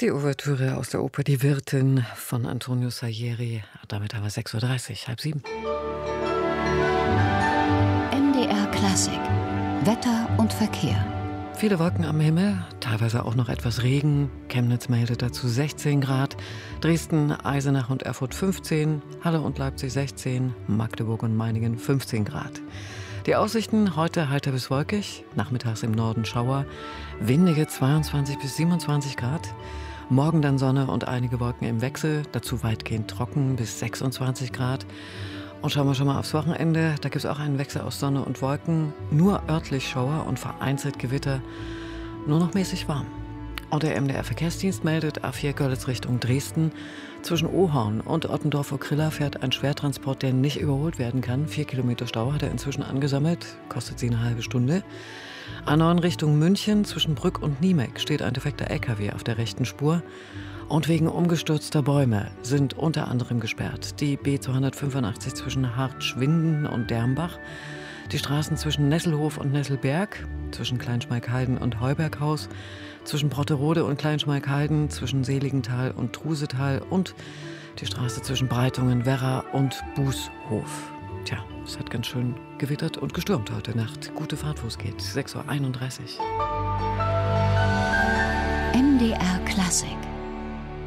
Die Ouvertüre aus der Oper Die Wirtin von Antonio Salieri. Damit haben wir 6:30 Uhr, halb sieben. MDR Klassik. Wetter und Verkehr. Viele Wolken am Himmel, teilweise auch noch etwas Regen. Chemnitz meldet dazu 16 Grad. Dresden, Eisenach und Erfurt 15. Halle und Leipzig 16. Magdeburg und Meiningen 15 Grad. Die Aussichten heute heiter bis wolkig. Nachmittags im Norden Schauer. Windige 22 bis 27 Grad. Morgen dann Sonne und einige Wolken im Wechsel. Dazu weitgehend trocken bis 26 Grad. Und schauen wir schon mal aufs Wochenende. Da gibt es auch einen Wechsel aus Sonne und Wolken. Nur örtlich Schauer und vereinzelt Gewitter. Nur noch mäßig warm. Und der MDR-Verkehrsdienst meldet A4 Görlitz Richtung Dresden. Zwischen Ohorn und Ottendorf-Okrilla fährt ein Schwertransport, der nicht überholt werden kann. 4 Kilometer Stau hat er inzwischen angesammelt. Kostet sie eine halbe Stunde. A9 Richtung München. Zwischen Brück und Niemeck steht ein defekter LKW auf der rechten Spur. Und wegen umgestürzter Bäume sind unter anderem gesperrt die B285 zwischen Hartschwinden und Dermbach, die Straßen zwischen Nesselhof und Nesselberg, zwischen Kleinschmalkalden und Heuberghaus, zwischen Brotterode und Kleinschmalkalden, zwischen Seligenthal und Trusetal und die Straße zwischen Breitungen, Werra und Bußhof. Tja, es hat ganz schön gewittert und gestürmt heute Nacht. Gute Fahrt, wo es geht. 6:31 Uhr. MDR Klassik.